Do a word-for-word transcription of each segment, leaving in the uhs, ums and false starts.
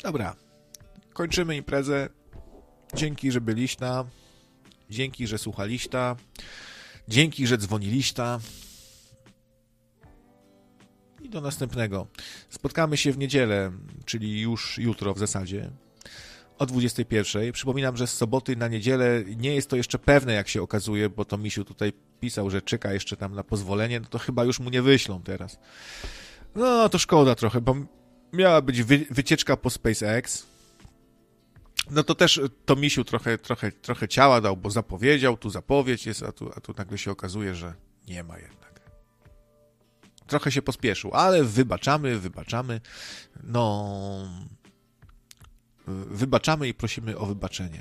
Dobra, kończymy imprezę. Dzięki, że byliście. Dzięki, że słuchaliście. Dzięki, że dzwoniliście. I do następnego. Spotkamy się w niedzielę, czyli już jutro w zasadzie, o dwudziestej pierwszej. Przypominam, że z soboty na niedzielę nie jest to jeszcze pewne, jak się okazuje, bo to Misiu tutaj pisał, że czeka jeszcze tam na pozwolenie, no to chyba już mu nie wyślą teraz. No, to szkoda trochę, bo miała być wy- wycieczka po SpaceX. No to też to Misiu trochę, trochę, trochę ciała dał, bo zapowiedział, tu zapowiedź jest, a tu, a tu nagle się okazuje, że nie ma jednak. Trochę się pospieszył, ale wybaczamy, wybaczamy. No, wybaczamy i prosimy o wybaczenie.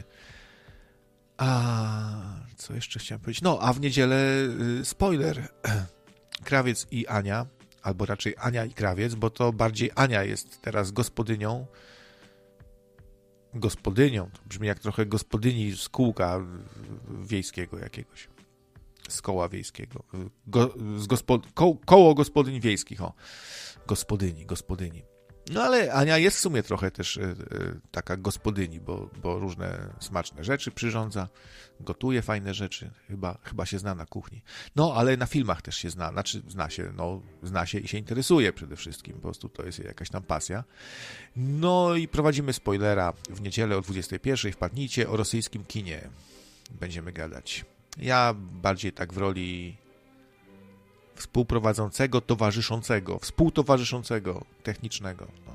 A co jeszcze chciałem powiedzieć? No, a w niedzielę spoiler. Krawiec i Ania, albo raczej Ania i Krawiec, bo to bardziej Ania jest teraz gospodynią. Gospodynią, to brzmi jak trochę gospodyni z kółka wiejskiego jakiegoś. Z koła wiejskiego. Go, z gospod, ko, koło gospodyń wiejskich, o. Gospodyni, gospodyni. No ale Ania jest w sumie trochę też y, y, taka gospodyni, bo, bo różne smaczne rzeczy przyrządza, gotuje fajne rzeczy, chyba, chyba się zna na kuchni. No, ale na filmach też się zna, znaczy zna się, no, zna się i się interesuje przede wszystkim, po prostu to jest jakaś tam pasja. No i prowadzimy spoilera w niedzielę o dwudziestej pierwszej, wpadnijcie, o rosyjskim kinie będziemy gadać. Ja bardziej tak w roli współprowadzącego, towarzyszącego, współtowarzyszącego, technicznego. No.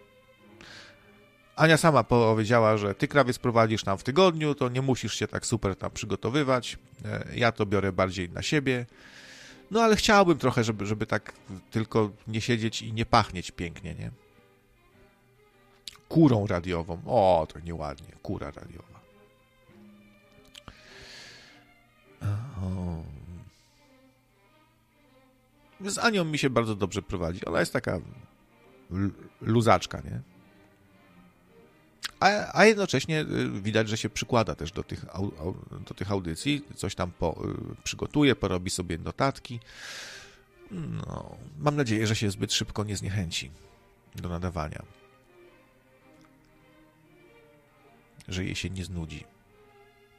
Ania sama powiedziała, że ty, Krawiec, prowadzisz tam w tygodniu, to nie musisz się tak super tam przygotowywać. Ja to biorę bardziej na siebie. No ale chciałbym trochę, żeby, żeby tak tylko nie siedzieć i nie pachnieć pięknie, nie? Kurą radiową. O, to nieładnie. Kura radiowa. O. Z Anią mi się bardzo dobrze prowadzi. Ona jest taka luzaczka, nie? A, a jednocześnie widać, że się przykłada też do tych, au, au, do tych audycji. Coś tam po, przygotuje, porobi sobie notatki. No, mam nadzieję, że się zbyt szybko nie zniechęci do nadawania. Że jej się nie znudzi.